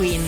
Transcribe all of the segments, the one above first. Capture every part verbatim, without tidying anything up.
Queen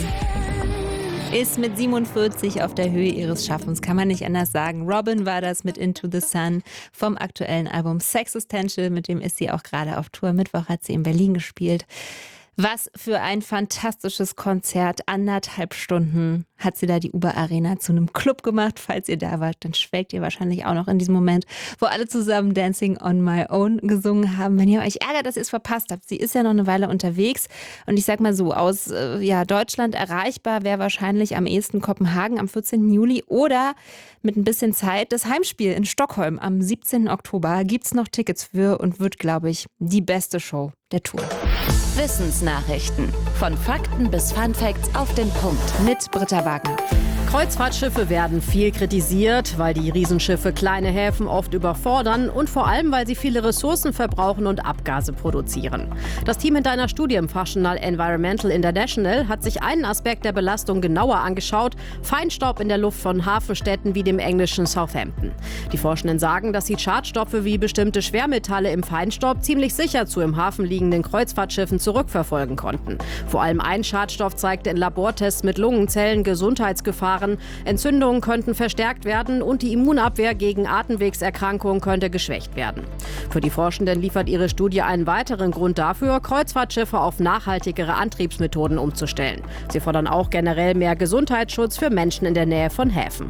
ist mit siebenundvierzig auf der Höhe ihres Schaffens, kann man nicht anders sagen. Robyn war das mit Into the Sun vom aktuellen Album Sexistential, mit dem ist sie auch gerade auf Tour. Mittwoch hat sie in Berlin gespielt. Was für ein fantastisches Konzert. Anderthalb Stunden hat sie da die Uber Arena zu einem Club gemacht. Falls ihr da wart, dann schwelgt ihr wahrscheinlich auch noch in diesem Moment, wo alle zusammen Dancing on My Own gesungen haben. Wenn ihr euch ärgert, dass ihr es verpasst habt. Sie ist ja noch eine Weile unterwegs. Und ich sag mal so, aus äh, ja, Deutschland erreichbar wäre wahrscheinlich am ehesten Kopenhagen am vierzehnten Juli oder mit ein bisschen Zeit das Heimspiel in Stockholm am siebzehnten Oktober. Gibt's noch Tickets für und wird, glaube ich, die beste Show der Tour. Wissensnachrichten. Von Fakten bis Funfacts auf den Punkt. Mit Britta Wagner. Kreuzfahrtschiffe werden viel kritisiert, weil die Riesenschiffe kleine Häfen oft überfordern und vor allem, weil sie viele Ressourcen verbrauchen und Abgase produzieren. Das Team hinter einer Studie im Fachjournal Environmental International hat sich einen Aspekt der Belastung genauer angeschaut: Feinstaub in der Luft von Hafenstädten wie dem englischen Southampton. Die Forschenden sagen, dass sie Schadstoffe wie bestimmte Schwermetalle im Feinstaub ziemlich sicher zu im Hafen liegenden Kreuzfahrtschiffen zurückverfolgen konnten. Vor allem ein Schadstoff zeigte in Labortests mit Lungenzellen Gesundheitsgefahren. Entzündungen könnten verstärkt werden und die Immunabwehr gegen Atemwegserkrankungen könnte geschwächt werden. Für die Forschenden liefert ihre Studie einen weiteren Grund dafür, Kreuzfahrtschiffe auf nachhaltigere Antriebsmethoden umzustellen. Sie fordern auch generell mehr Gesundheitsschutz für Menschen in der Nähe von Häfen.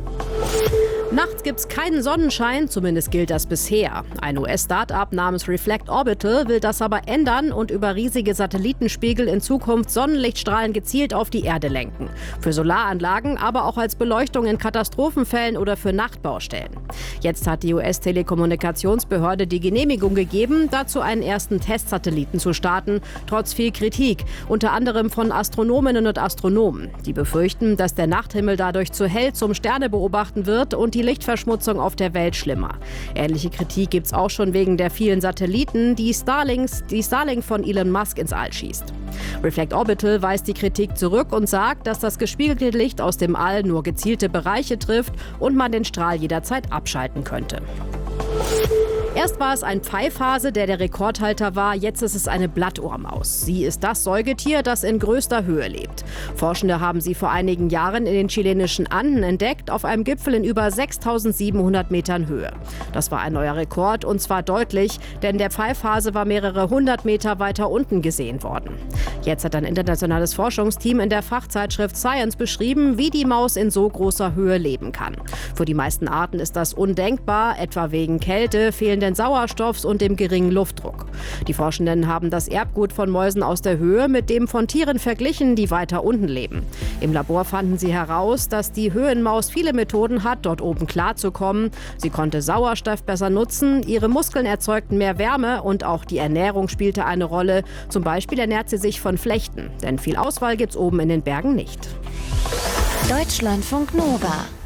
Nachts gibt's keinen Sonnenschein, zumindest gilt das bisher. Ein U S-Startup namens Reflect Orbital will das aber ändern und über riesige Satellitenspiegel in Zukunft Sonnenlichtstrahlen gezielt auf die Erde lenken. Für Solaranlagen, aber auch als Beleuchtung in Katastrophenfällen oder für Nachtbaustellen. Jetzt hat die U S-Telekommunikationsbehörde die Genehmigung gegeben, dazu einen ersten Testsatelliten zu starten, trotz viel Kritik, unter anderem von Astronominnen und Astronomen. Die befürchten, dass der Nachthimmel dadurch zu hell zum Sternebeobachten wird und die Lichtverschmutzung auf der Welt schlimmer. Ähnliche Kritik gibt es auch schon wegen der vielen Satelliten, die, Starlinks, die Starlink von Elon Musk ins All schießt. Reflect Orbital weist die Kritik zurück und sagt, dass das gespiegelte Licht aus dem All nur gezielte Bereiche trifft und man den Strahl jederzeit abschalten könnte. Erst war es ein Pfeifhase, der der Rekordhalter war, jetzt ist es eine Blattohrmaus. Sie ist das Säugetier, das in größter Höhe lebt. Forschende haben sie vor einigen Jahren in den chilenischen Anden entdeckt, auf einem Gipfel in über sechstausendsiebenhundert Metern Höhe. Das war ein neuer Rekord und zwar deutlich, denn der Pfeifhase war mehrere hundert Meter weiter unten gesehen worden. Jetzt hat ein internationales Forschungsteam in der Fachzeitschrift Science beschrieben, wie die Maus in so großer Höhe leben kann. Für die meisten Arten ist das undenkbar, etwa wegen Kälte, fehlenden Sauerstoffs und dem geringen Luftdruck. Die Forschenden haben das Erbgut von Mäusen aus der Höhe mit dem von Tieren verglichen, die weiter unten leben. Im Labor fanden sie heraus, dass die Höhenmaus viele Methoden hat, dort oben klarzukommen. Sie konnte Sauerstoff besser nutzen, ihre Muskeln erzeugten mehr Wärme und auch die Ernährung spielte eine Rolle. Zum Beispiel ernährt sie sich von Flechten, denn viel Auswahl gibt's oben in den Bergen nicht. Deutschlandfunk Nova.